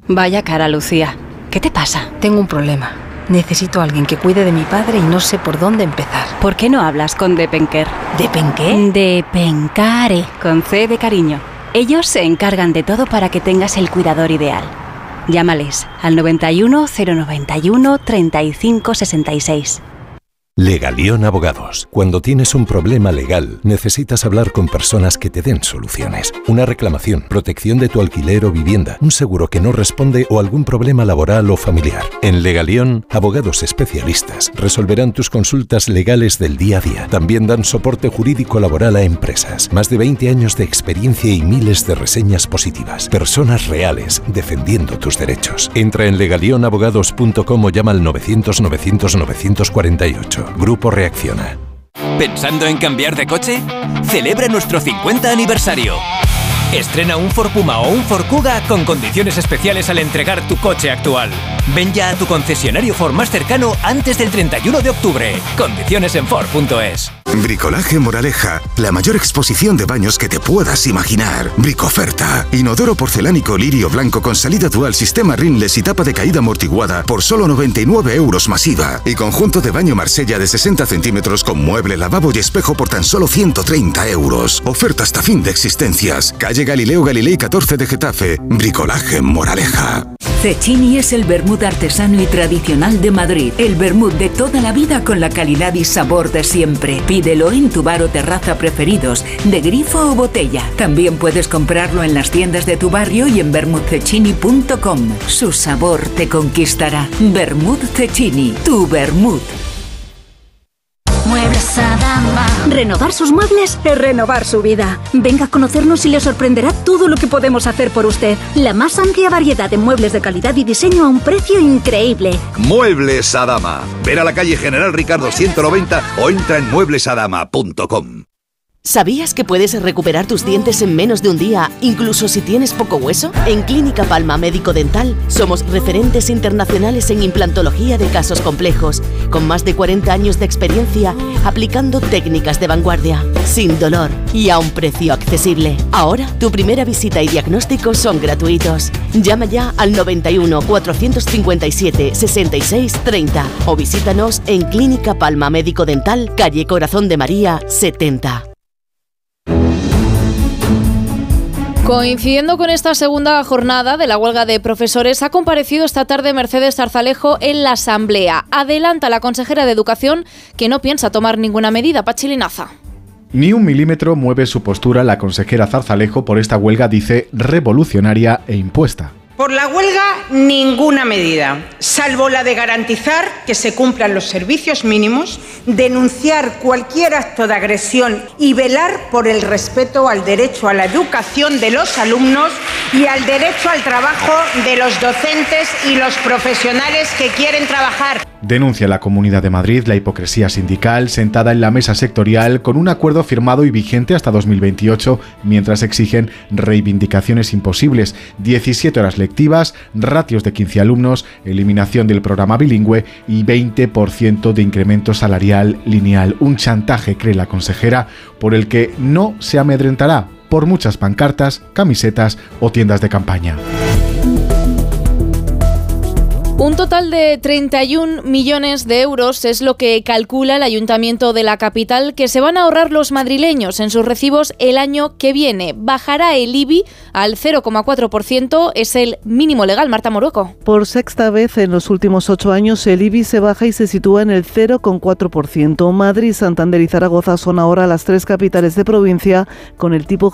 Vaya cara, Lucía. ¿Qué te pasa? Tengo un problema. Necesito a alguien que cuide de mi padre y no sé por dónde empezar. ¿Por qué no hablas con Depenker? ¿Depenqué? Depencare, con C de cariño. Ellos se encargan de todo para que tengas el cuidador ideal. Llámales al 91 091 35 66. Legalión Abogados. Cuando tienes un problema legal, necesitas hablar con personas que te den soluciones. Una reclamación, protección de tu alquiler o vivienda, un seguro que no responde o algún problema laboral o familiar. En Legalión, abogados especialistas resolverán tus consultas legales del día a día. También dan soporte jurídico laboral a empresas. Más de 20 años de experiencia y miles de reseñas positivas. Personas reales defendiendo tus derechos. Entra en legalionabogados.com o llama al 900 900 948. Grupo Reacciona. ¿Pensando en cambiar de coche? Celebra nuestro 50 aniversario. Estrena un Ford Puma o un Ford Kuga con condiciones especiales al entregar tu coche actual. Ven ya a tu concesionario Ford más cercano antes del 31 de octubre. Condiciones en Ford.es. Bricolaje Moraleja, la mayor exposición de baños que te puedas imaginar. Bricoferta. Inodoro porcelánico lirio blanco con salida dual, sistema rinless y tapa de caída amortiguada por solo 99 € masiva. Y conjunto de baño Marsella de 60 centímetros con mueble, lavabo y espejo por tan solo 130 €. Oferta hasta fin de existencias. Calle Galileo Galilei 14 de Getafe. Bricolaje Moraleja. Cecchini es el vermut artesano y tradicional de Madrid. El vermut de toda la vida con la calidad y sabor de siempre. Pídelo en tu bar o terraza preferidos, de grifo o botella. También puedes comprarlo en las tiendas de tu barrio y en vermutcecchini.com. Su sabor te conquistará. Vermut Cecchini, tu vermut. Muebles Adama. Renovar sus muebles es renovar su vida. Venga a conocernos y le sorprenderá todo lo que podemos hacer por usted. La más amplia variedad de muebles de calidad y diseño a un precio increíble. Muebles Adama. Ven a la calle General Ricardo 190 o entra en mueblesadama.com. ¿Sabías que puedes recuperar tus dientes en menos de un día, incluso si tienes poco hueso? En Clínica Palma Médico Dental somos referentes internacionales en implantología de casos complejos, con más de 40 años de experiencia aplicando técnicas de vanguardia, sin dolor y a un precio accesible. Ahora, tu primera visita y diagnóstico son gratuitos. Llama ya al 91 457 66 30 o visítanos en Clínica Palma Médico Dental, calle Corazón de María 70. Coincidiendo con esta segunda jornada de la huelga de profesores, ha comparecido esta tarde Mercedes Zarzalejo en la Asamblea. Adelanta la consejera de Educación que no piensa tomar ninguna medida. Pachi Linaza. Ni un milímetro mueve su postura la consejera Zarzalejo por esta huelga, dice, revolucionaria e impuesta. Por la huelga, ninguna medida, salvo la de garantizar que se cumplan los servicios mínimos, denunciar cualquier acto de agresión y velar por el respeto al derecho a la educación de los alumnos y al derecho al trabajo de los docentes y los profesionales que quieren trabajar. Denuncia la Comunidad de Madrid la hipocresía sindical sentada en la mesa sectorial con un acuerdo firmado y vigente hasta 2028, mientras exigen reivindicaciones imposibles, 17 horas lectivas, ratios de 15 alumnos, eliminación del programa bilingüe y 20% de incremento salarial lineal. Un chantaje, cree la consejera, por el que no se amedrentará por muchas pancartas, camisetas o tiendas de campaña. Un total de 31 millones de euros es lo que calcula el Ayuntamiento de la capital que se van a ahorrar los madrileños en sus recibos el año que viene. Bajará el IBI al 0,4%, es el mínimo legal. Marta Morueco. Por sexta vez en los últimos 8 años el IBI se baja y se sitúa en el 0,4%. Madrid, Santander y Zaragoza son ahora las 3 capitales de provincia con el tipo